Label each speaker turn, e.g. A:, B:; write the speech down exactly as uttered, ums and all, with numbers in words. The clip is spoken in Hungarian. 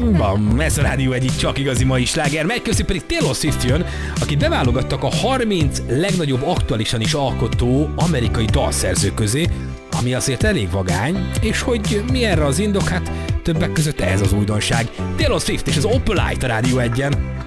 A: Bam, ez a Rádió egyik csak igazi mai sláger, megy közé pedig Taylor Swift jön, akit beválogattak a harminc legnagyobb aktuálisan is alkotó amerikai dalszerző közé, ami azért elég vagány, és hogy mi erre az indok, hát többek között ez az újdonság. Taylor Swift és az Opalite a Rádió egyen.